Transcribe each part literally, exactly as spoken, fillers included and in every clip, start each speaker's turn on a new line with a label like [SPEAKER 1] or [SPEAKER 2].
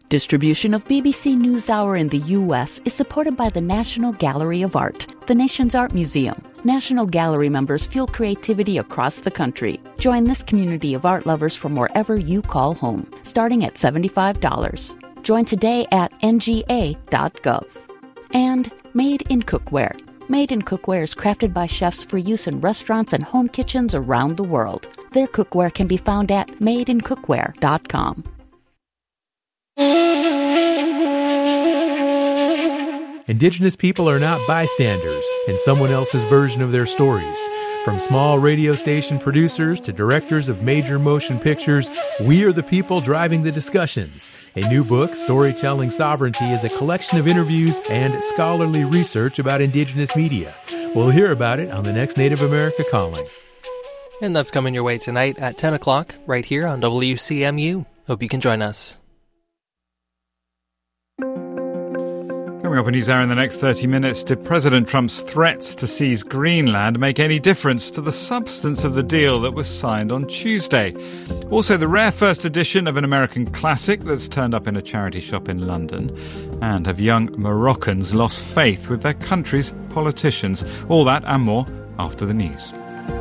[SPEAKER 1] Distribution of B B C NewsHour in the U S is supported by the National Gallery of Art, the nation's art museum. National Gallery members fuel creativity across the country. Join this community of art lovers from wherever you call home, starting at seventy-five dollars. Join today at N G A dot gov. And Made in Cookware. Made in Cookware is crafted by chefs for use in restaurants and home kitchens around the world. Their cookware can be found at made in cookware dot com.
[SPEAKER 2] Indigenous people are not bystanders in someone else's version of their stories. From small radio station producers to directors of major motion pictures, we are the people driving the discussions. A new book, Storytelling Sovereignty, is a collection of interviews and scholarly research about Indigenous media. We'll hear about it on the next Native America Calling.
[SPEAKER 3] And that's coming your way tonight at ten o'clock, right here on W C M U. Hope you can join us.
[SPEAKER 4] Coming up in NewsHour in the next thirty minutes, did President Trump's threats to seize Greenland make any difference to the substance of the deal that was signed on Tuesday? Also, the rare first edition of an American classic that's turned up in a charity shop in London. And have young Moroccans lost faith with their country's politicians? All that and more after the news.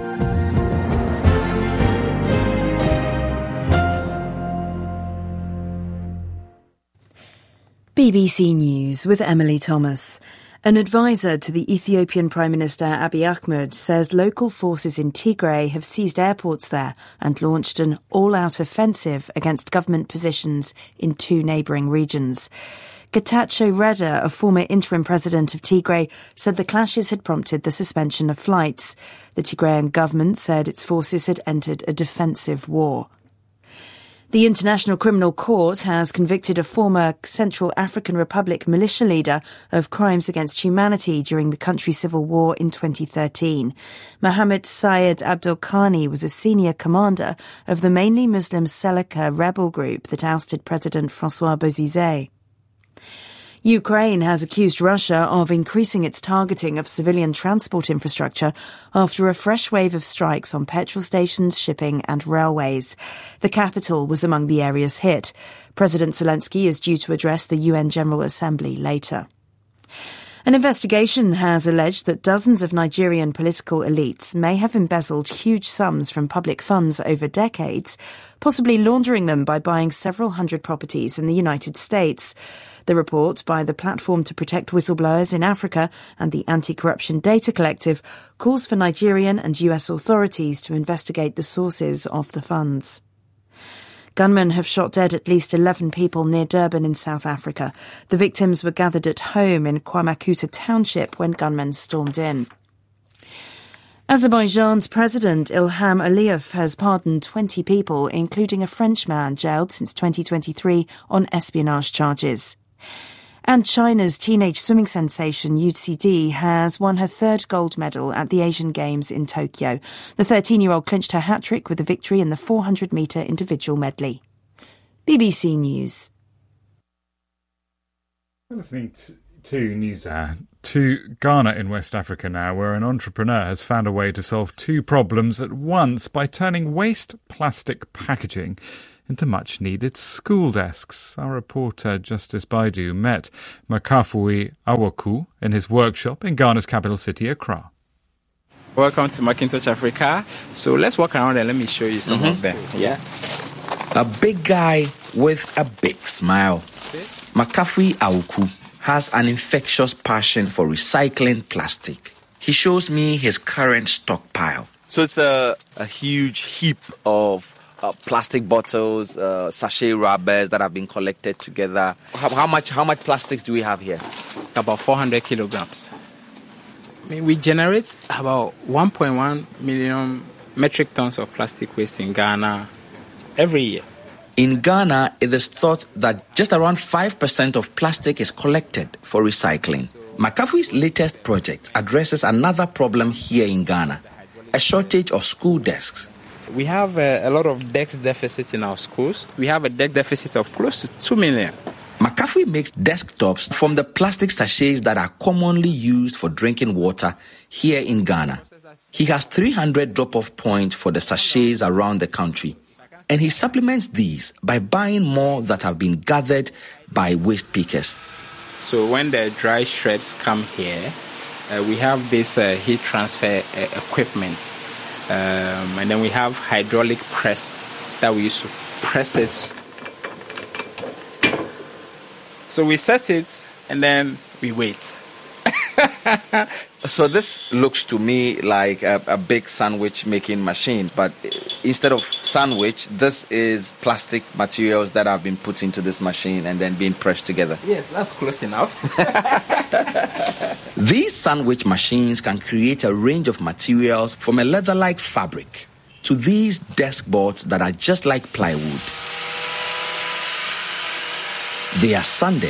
[SPEAKER 5] B B C News with Emily Thomas. An advisor to the Ethiopian Prime Minister Abiy Ahmed says local forces in Tigray have seized airports there and launched an all-out offensive against government positions in two neighbouring regions. Getachew Reda, a former interim president of Tigray, said the clashes had prompted the suspension of flights. The Tigrayan government said its forces had entered a defensive war. The International Criminal Court has convicted a former Central African Republic militia leader of crimes against humanity during the country's civil war in twenty thirteen. Mohammed Syed Abdul Khani was a senior commander of the mainly Muslim Seleka rebel group that ousted President Francois Bozizé. Ukraine has accused Russia of increasing its targeting of civilian transport infrastructure after a fresh wave of strikes on petrol stations, shipping and railways. The capital was among the areas hit. President Zelensky is due to address the U N General Assembly later. An investigation has alleged that dozens of Nigerian political elites may have embezzled huge sums from public funds over decades, possibly laundering them by buying several hundred properties in the United States. The report by the Platform to Protect Whistleblowers in Africa and the Anti-Corruption Data Collective calls for Nigerian and U S authorities to investigate the sources of the funds. Gunmen have shot dead at least eleven people near Durban in South Africa. The victims were gathered at home in Kwamakuta Township when gunmen stormed in. Azerbaijan's President Ilham Aliyev has pardoned twenty people, including a Frenchman jailed since twenty twenty-three on espionage charges. And China's teenage swimming sensation Yu Cidi has won her third gold medal at the Asian Games in Tokyo. The thirteen-year-old clinched her hat-trick with a victory in the four hundred metre individual medley. B B C News.
[SPEAKER 4] We're listening to, to NewsHour to Ghana in West Africa now, where an entrepreneur has found a way to solve two problems at once by turning waste plastic packaging into much-needed school desks. Our reporter Justice Baidu met Makafui Awoku in his workshop in Ghana's capital city, Accra.
[SPEAKER 6] Welcome to Macintosh Africa. So let's walk around and let me show you some mm-hmm. of them. Yeah.
[SPEAKER 7] A big guy with a big smile. Makafui Awoku has an infectious passion for recycling plastic. He shows me his current stockpile.
[SPEAKER 6] So it's a, a huge heap of Uh, plastic bottles, uh, sachet rubbers that have been collected together. How, how much how much plastics do we have here?
[SPEAKER 8] About four hundred kilograms. I mean, we generate about one point one million metric tons of plastic waste in Ghana every year.
[SPEAKER 7] In Ghana, it is thought that just around five percent of plastic is collected for recycling. Makafui's latest project addresses another problem here in Ghana, a shortage of school desks.
[SPEAKER 8] We have a, a lot of desk deficit in our schools. We have a desk deficit of close to two million.
[SPEAKER 7] Makafui makes desktops from the plastic sachets that are commonly used for drinking water here in Ghana. He has three hundred drop-off points for the sachets around the country. and he supplements these by buying more that have been gathered by waste pickers.
[SPEAKER 8] So when the dry shreds come here, uh, we have this uh, heat transfer uh, equipment, um, and then we have hydraulic press that we use to press it. So we set it, and then we wait.
[SPEAKER 6] So this looks to me like a, a big sandwich making machine, but instead of sandwich, this is plastic materials that have been put into this machine and then being pressed together.
[SPEAKER 8] Yes, that's close enough.
[SPEAKER 7] These sandwich machines can create a range of materials from a leather-like fabric to these desk boards that are just like plywood. They are sanded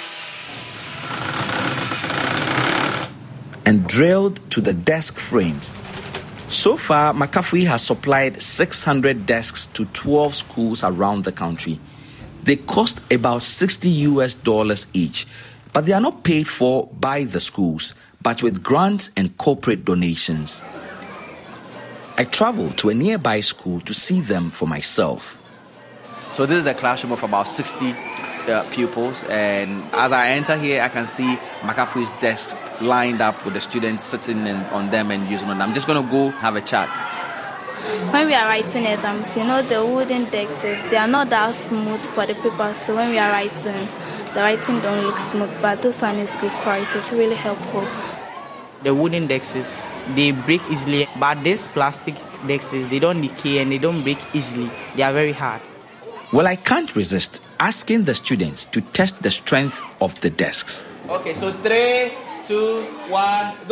[SPEAKER 7] and drilled to the desk frames. So far, McAfee has supplied six hundred desks to twelve schools around the country. They cost about sixty U S dollars each, but they are not paid for by the schools, but with grants and corporate donations. I traveled to a nearby school to see them for myself.
[SPEAKER 6] So this is a classroom of about sixty uh, pupils, and as I enter here, I can see McAfee's desk lined up with the students sitting in, on them and using them. I'm just going to go have a chat.
[SPEAKER 9] When we are writing exams, you know, the wooden desks, they are not that smooth for the paper, so when we are writing, the writing don't look smooth, but this one is good for us. It's really helpful.
[SPEAKER 10] The wooden desks, they break easily, but these plastic desks, they don't decay and they don't break easily. They are very hard.
[SPEAKER 7] Well, I can't resist asking the students to test the strength of the desks.
[SPEAKER 6] Okay, so three, two, one, go.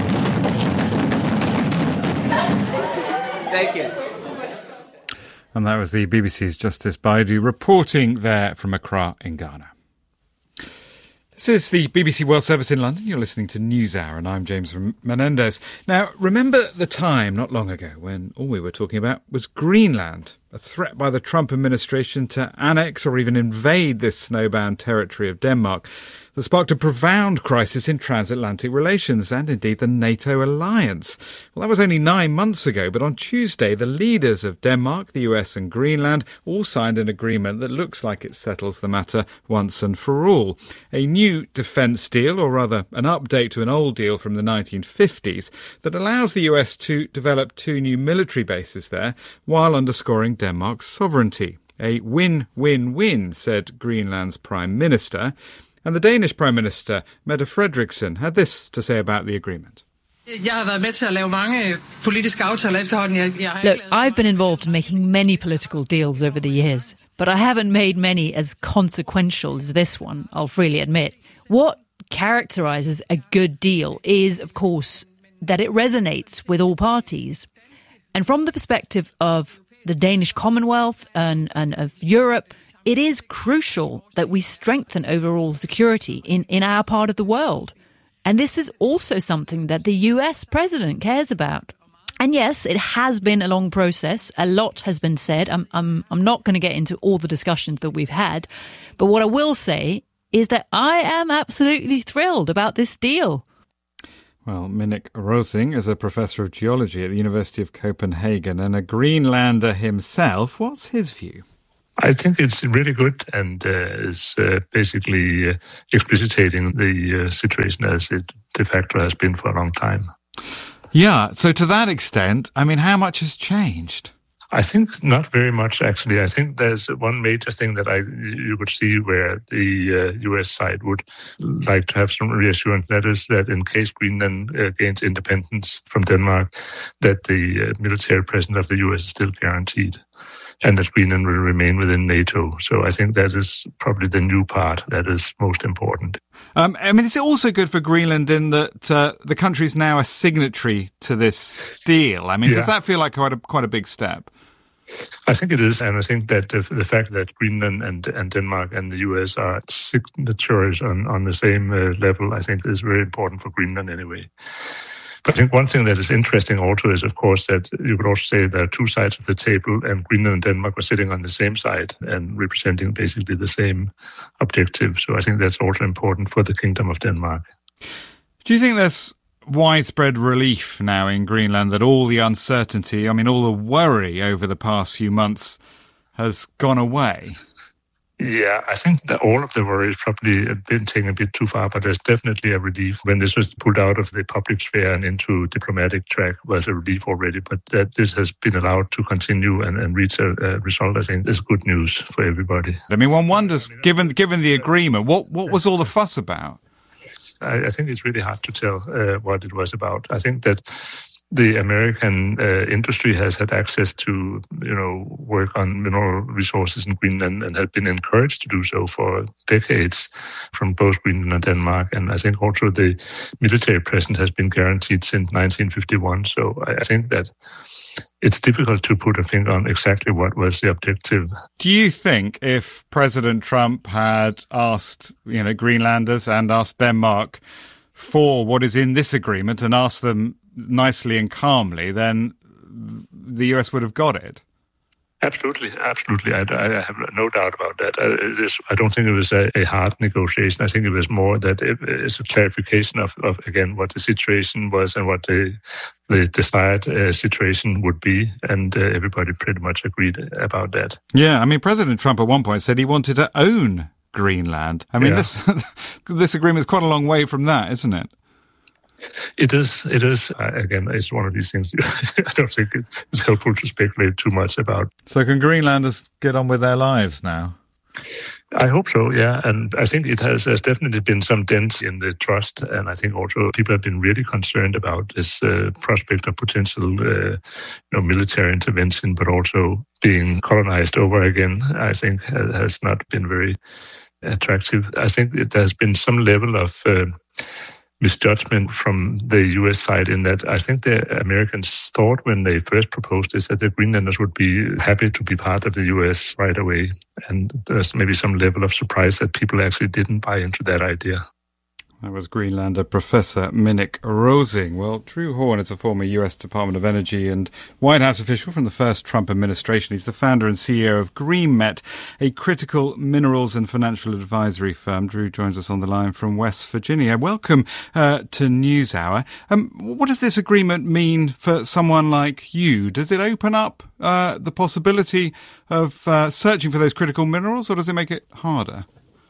[SPEAKER 6] Thank you.
[SPEAKER 4] And that was the B B C's Justice Baidu reporting there from Accra in Ghana. This is the B B C World Service in London. You're listening to NewsHour, and I'm James Menendez. Now, remember the time not long ago when all we were talking about was Greenland, a threat by the Trump administration to annex or even invade this snowbound territory of Denmark that sparked a profound crisis in transatlantic relations and indeed the NATO alliance. Well, that was only nine months ago, but on Tuesday, the leaders of Denmark, the U S and Greenland all signed an agreement that looks like it settles the matter once and for all. A new defence deal, or rather an update to an old deal from the nineteen fifties, that allows the U S to develop two new military bases there while underscoring Denmark's sovereignty. A win-win-win, said Greenland's Prime Minister. And the Danish Prime Minister, Mette Frederiksen, had this to say about the agreement.
[SPEAKER 11] Look, I've been involved in making many political deals over the years, but I haven't made many as consequential as this one, I'll freely admit. What characterises a good deal is, of course, that it resonates with all parties. And from the perspective of the Danish Commonwealth and, and of Europe, it is crucial that we strengthen overall security in, in our part of the world. And this is also something that the U S president cares about. And yes, it has been a long process. A lot has been said. I'm, I'm, I'm not going to get into all the discussions that we've had. But what I will say is that I am absolutely thrilled about this deal.
[SPEAKER 4] Well, Minik Rosing is a professor of geology at the University of Copenhagen and a Greenlander himself. What's his view?
[SPEAKER 12] I think it's really good and uh, is uh, basically uh, explicitating the uh, situation as it de facto has been for a long time.
[SPEAKER 4] Yeah, so to that extent, I mean, how much has changed?
[SPEAKER 12] I think not very much, actually. I think there's one major thing that I you could see where the uh, U S side would like to have some reassurance. That is that in case Greenland uh, gains independence from Denmark, that the uh, military presence of the U S is still guaranteed, and that Greenland will remain within NATO. So I think that is probably the new part that is most important.
[SPEAKER 4] Um, I mean, is it also good for Greenland in that uh, the country is now a signatory to this deal? I mean, yeah. Does that feel like quite a, quite a big step?
[SPEAKER 12] I think it is, and I think that the, the fact that Greenland and, and Denmark and the U S are signatories on, on the same uh, level, I think is very important for Greenland anyway. But I think one thing that is interesting also is, of course, that you could also say there are two sides of the table, and Greenland and Denmark were sitting on the same side and representing basically the same objective. So I think that's also important for the Kingdom of Denmark.
[SPEAKER 4] Do you think there's widespread relief now in Greenland that all the uncertainty, I mean, all the worry over the past few months has gone away.
[SPEAKER 12] Yeah, I think that all of the worries probably have been taken a bit too far, but there's definitely a relief. When this was pulled out of the public sphere and into diplomatic track was a relief already, but that this has been allowed to continue and, and reach a, a result, I think, is good news for everybody.
[SPEAKER 4] I mean, one wonders, given given the agreement, what, what was all the fuss about?
[SPEAKER 12] I, I think it's really hard to tell uh, what it was about. I think that the American uh, industry has had access to, you know, work on mineral resources in Greenland and had been encouraged to do so for decades from both Greenland and Denmark. And I think also the military presence has been guaranteed since nineteen fifty-one. So I think that it's difficult to put a finger on exactly what was the objective.
[SPEAKER 4] Do you think if President Trump had asked, you know, Greenlanders and asked Denmark for what is in this agreement and asked them nicely and calmly, then the U S would have got it?
[SPEAKER 12] Absolutely, absolutely. I, I have no doubt about that. I, it is, I don't think it was a, a hard negotiation. I think it was more that it, it's a clarification of, of, again, what the situation was and what the, the desired uh, situation would be. And uh, everybody pretty much agreed about that.
[SPEAKER 4] Yeah, I mean, President Trump at one point said he wanted to own Greenland. I mean, yeah. this this agreement is quite a long way from that, isn't it?
[SPEAKER 12] It is. It is. Uh, again, it's one of these things I don't think it's helpful to speculate too much about.
[SPEAKER 4] So can Greenlanders get on with their lives now?
[SPEAKER 12] I hope so, yeah. And I think it has, has definitely been some dent in the trust. And I think also people have been really concerned about this uh, prospect of potential uh, you know, military intervention, but also being colonized over again, I think has not been very attractive. I think it, there's been some level of uh, misjudgment from the U S side in that I think the Americans thought when they first proposed this that the Greenlanders would be happy to be part of the U S right away. And there's maybe some level of surprise that people actually didn't buy into that idea.
[SPEAKER 4] That was Greenlander Professor Minik Rosing. Well, Drew Horn is a former U S Department of Energy and White House official from the first Trump administration. He's the founder and C E O of GreenMet, a critical minerals and financial advisory firm. Drew joins us on the line from West Virginia. Welcome uh, to NewsHour. Um, what does this agreement mean for someone like you? Does it open up uh, the possibility of uh, searching for those critical minerals, or does it make it harder?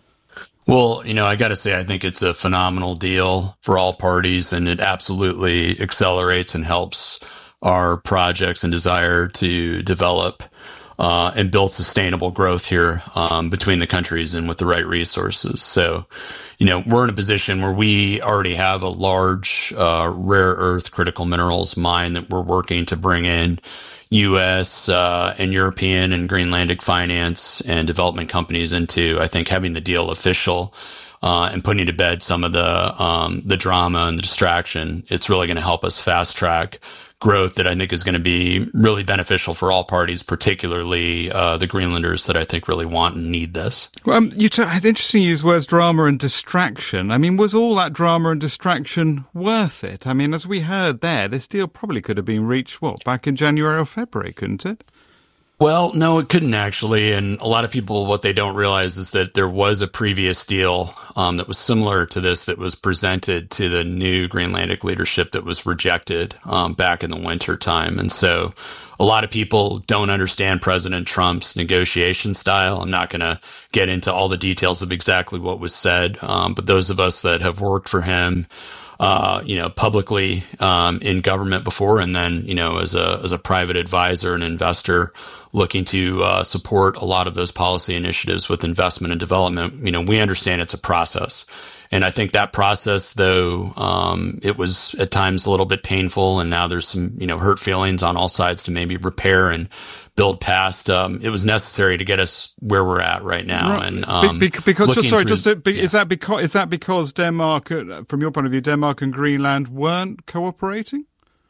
[SPEAKER 13] Well, you know, I got to say, I think it's a phenomenal deal for all parties, and it absolutely accelerates and helps our projects and desire to develop uh, and build sustainable growth here um, between the countries and with the right resources. So, you know, we're in a position where we already have a large uh, rare earth critical minerals mine that we're working to bring in U S uh, and European and Greenlandic finance and development companies into. I think having the deal official uh, and putting to bed some of the um, the drama and the distraction, it's really going to help us fast track growth that I think is going to be really beneficial for all parties, particularly uh, the Greenlanders that I think really want and need this.
[SPEAKER 4] Well, um, you t- it's interesting you use words drama and distraction. I mean, was all that drama and distraction worth it? I mean, as we heard there, this deal probably could have been reached, what, back in January or February, couldn't it?
[SPEAKER 13] Well, no, it couldn't actually. And a lot of people, what they don't realize is that there was a previous deal um, that was similar to this that was presented to the new Greenlandic leadership that was rejected um, back in the winter time. And so a lot of people don't understand President Trump's negotiation style. I'm not going to get into all the details of exactly what was said. Um, but those of us that have worked for him, Uh, you know, publicly um, in government before, and then, you know, as a as a private advisor and investor looking to uh, support a lot of those policy initiatives with investment and development, you know, we understand it's a process. And I think that process, though, um, it was at times a little bit painful, and now there's some, you know, hurt feelings on all sides to maybe repair and build past. Um, it was necessary to get us where we're at right now.
[SPEAKER 4] Right.
[SPEAKER 13] And um,
[SPEAKER 4] Be- because, just, sorry,
[SPEAKER 13] through,
[SPEAKER 4] just to, be,
[SPEAKER 13] yeah.
[SPEAKER 4] is that because is that because Denmark, uh, from your point of view, Denmark and Greenland weren't cooperating?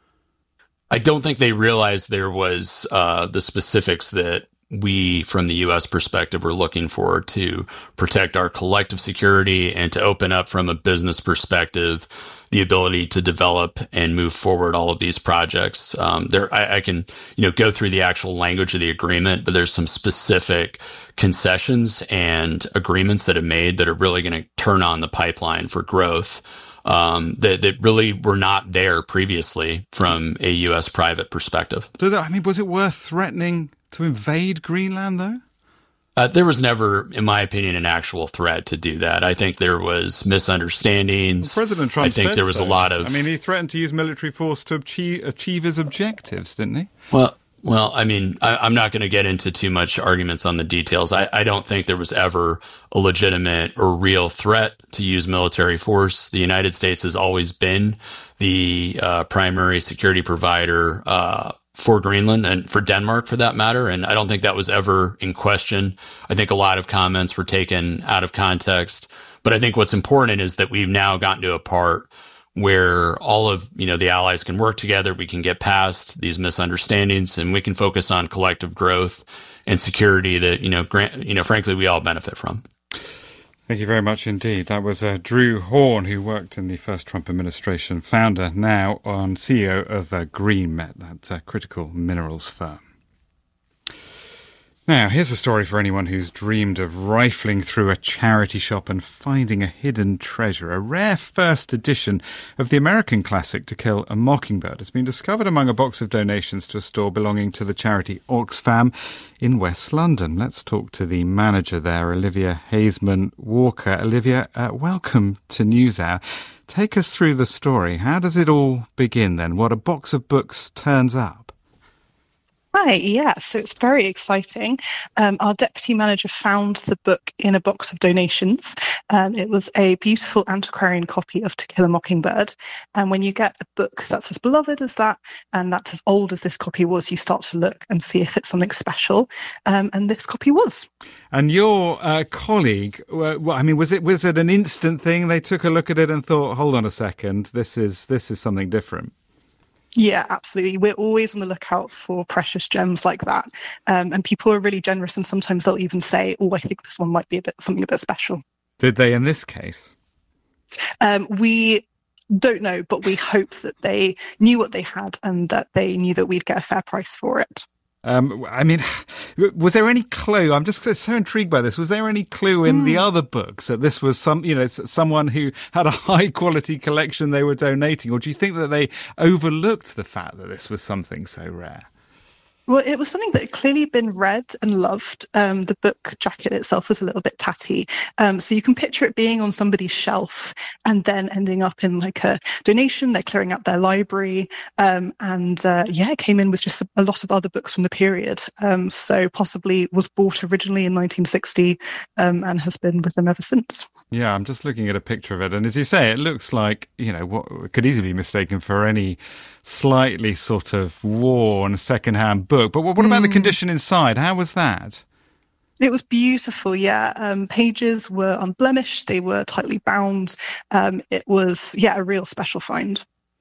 [SPEAKER 13] I don't think they realized there was uh, the specifics that we, from the U S perspective, were looking for to protect our collective security and to open up from a business perspective the ability to develop and move forward all of these projects. Um, there, I, I can, you know, go through the actual language of the agreement, but there's some specific concessions and agreements that have made that are really going to turn on the pipeline for growth. Um, that, that really were not there previously from a U S private perspective.
[SPEAKER 4] I mean, was it worth threatening to invade Greenland, though?
[SPEAKER 13] Uh, there was never, in my opinion, an actual threat to do that. I think there was misunderstandings.
[SPEAKER 4] Well, President Trump
[SPEAKER 13] I think
[SPEAKER 4] said
[SPEAKER 13] there was
[SPEAKER 4] so.
[SPEAKER 13] a lot of.
[SPEAKER 4] I mean, he threatened to use military force to achieve, achieve his objectives, didn't he?
[SPEAKER 13] Well, well, I mean, I, I'm not going to get into too much arguments on the details. I, I don't think there was ever a legitimate or real threat to use military force. The United States has always been the uh, primary security provider uh for Greenland and for Denmark, for that matter. And I don't think that was ever in question. I think a lot of comments were taken out of context. But I think what's important is that we've now gotten to a part where all of, you know, the allies can work together. We can get past these misunderstandings and we can focus on collective growth and security that, you know, grant, you know, frankly, we all benefit from.
[SPEAKER 4] Thank you very much indeed. That was uh, Drew Horn, who worked in the first Trump administration, founder now on C E O of uh, GreenMet, that uh, critical minerals firm. Now, here's a story for anyone who's dreamed of rifling through a charity shop and finding a hidden treasure. A rare first edition of the American classic To Kill a Mockingbird has been discovered among a box of donations to a store belonging to the charity Oxfam in West London. Let's talk to the manager there, Olivia Hazeman-Walker. Olivia, uh, welcome to NewsHour. Take us through the story. How does it all begin then? What a box of books turns up?
[SPEAKER 14] Hi, yeah, so it's very exciting. Um, our deputy manager found the book in a box of donations. Um, it was a beautiful antiquarian copy of To Kill a Mockingbird. And when you get a book that's as beloved as that, and that's as old as this copy was, you start to look and see if it's something special. Um, and this copy was.
[SPEAKER 4] And your uh, colleague, uh, well, I mean, was it was it an instant thing? They took a look at it and thought, hold on a second, this is this is something different.
[SPEAKER 14] Yeah, absolutely. We're always on the lookout for precious gems like that. Um, and people are really generous, and sometimes they'll even say, oh, I think this one might be a bit something a bit special.
[SPEAKER 4] Did they in this case?
[SPEAKER 14] Um, we don't know, but we hope that they knew what they had and that they knew that we'd get a fair price for it.
[SPEAKER 4] Um, I mean, was there any clue? I'm just so intrigued by this. Was there any clue in mm. the other books that this was some, you know, someone who had a high quality collection they were donating? Or do you think that they overlooked the fact that this was something so rare?
[SPEAKER 14] Well, it was something that had clearly been read and loved. Um, the book jacket itself was a little bit tatty. Um, so you can picture it being on somebody's shelf and then ending up in like a donation. They're clearing out their library. Um, and uh, yeah, it came in with just a, a lot of other books from the period. Um, so possibly was bought originally in nineteen sixty um, and has been with them ever since.
[SPEAKER 4] Yeah, I'm just looking at a picture of it. And as you say, it looks like, you know, what could easily be mistaken for any slightly sort of worn second-hand book. But what about mm. the condition inside? How was that?
[SPEAKER 14] It was beautiful, yeah. Um, pages were unblemished. They were tightly bound. Um, it was, yeah, a real special find.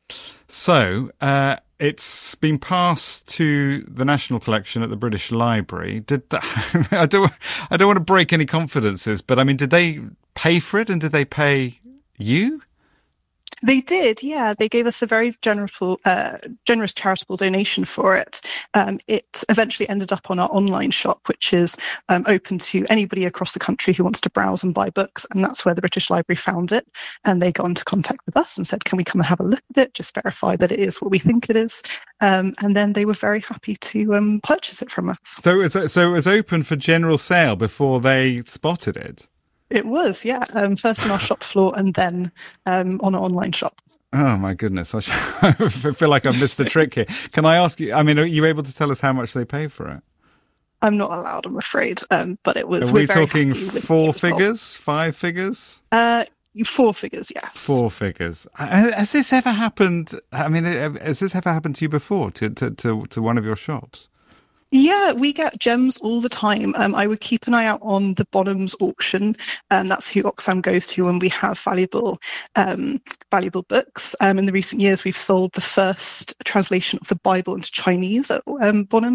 [SPEAKER 4] So uh, it's been passed to the National Collection at the British Library. Did that, I don't, I don't want to break any confidences, but I mean, did they pay for it and did they pay you?
[SPEAKER 14] They did, yeah. They gave us a very generous, uh, generous charitable donation for it. Um, it eventually ended up on our online shop, which is um, open to anybody across the country who wants to browse and buy books. And that's where the British Library found it. And they got into contact with us and said, can we come and have a look at it? Just verify that it is what we think it is. Um, and then they were very happy to um, purchase it from us.
[SPEAKER 4] So it was, so it was open for general sale before they spotted it?
[SPEAKER 14] It was, yeah. Um, first on our shop floor and then um, on our online shop.
[SPEAKER 4] Oh, my goodness. I, I feel like I've missed the trick here. Can I ask you, I mean, are you able to tell us how much they paid for it?
[SPEAKER 14] I'm not allowed, I'm afraid. Um, but it was.
[SPEAKER 4] Are we talking four figures, five figures?
[SPEAKER 14] Uh, four figures, yes.
[SPEAKER 4] Four figures. Has this ever happened? I mean, has this ever happened to you before, to, to, to, to one of your shops?
[SPEAKER 14] Yeah, we get gems all the time. Um, I would keep an eye out on the Bonhams auction, and that's who Oxfam goes to when we have valuable, um, valuable books. Um, in the recent years, we've sold the first translation of the Bible into Chinese at um, Bonhams.